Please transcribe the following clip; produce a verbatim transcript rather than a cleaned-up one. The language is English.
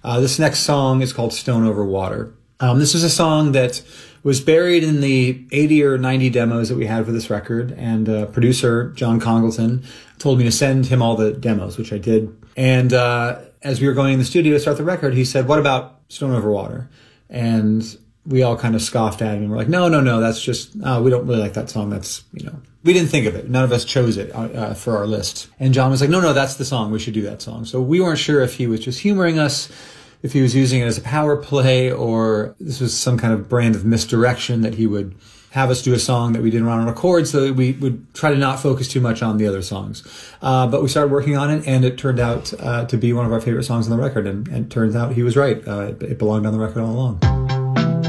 Uh, this next song is called Stone Over Water. Um, this was a song that was buried in the eighty or ninety demos that we had for this record, and uh, producer John Congleton told me to send him all the demos, which I did. And uh, as we were going in the studio to start the record, he said, "What about Stone Over Water?" And we all kind of scoffed at him, and we're like, no, no, no, that's just, uh, we don't really like that song. That's, you know, we didn't think of it. None of us chose it uh, for our list. And John was like, no, no, that's the song. We should do that song. So we weren't sure if he was just humoring us, if he was using it as a power play, or this was some kind of brand of misdirection that he would have us do a song that we didn't want to record, so that we would try to not focus too much on the other songs. Uh, but we started working on it, and it turned out uh, to be one of our favorite songs on the record, and, and it turns out he was right. Uh, it, it belonged on the record all along.